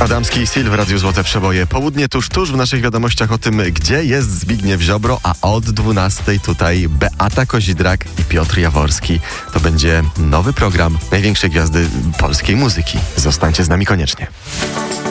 Adamski i Sil w Radiu Złote Przeboje. Południe tuż w naszych wiadomościach o tym, gdzie jest Zbigniew Ziobro, a od 12 tutaj Beata Kozidrak i Piotr Jaworski. To będzie nowy program największej gwiazdy polskiej muzyki. Zostańcie z nami koniecznie.